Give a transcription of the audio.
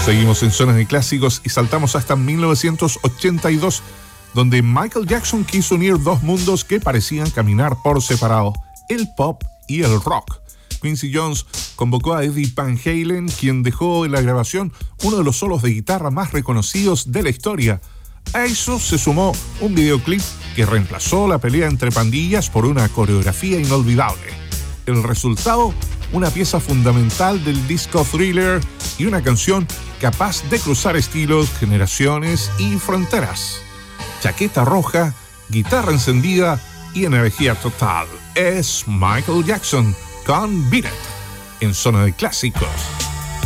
Seguimos en Zonas de Clásicos y saltamos hasta 1982, donde Michael Jackson quiso unir dos mundos que parecían caminar por separado, el pop y el rock. Quincy Jones convocó a Eddie Van Halen, quien dejó en la grabación uno de los solos de guitarra más reconocidos de la historia. A eso se sumó un videoclip que reemplazó la pelea entre pandillas por una coreografía inolvidable. El resultado, una pieza fundamental del disco Thriller y una canción capaz de cruzar estilos, generaciones y fronteras. Chaqueta roja, guitarra encendida y energía total. Es Michael Jackson con Beat It, en Zona de Clásicos.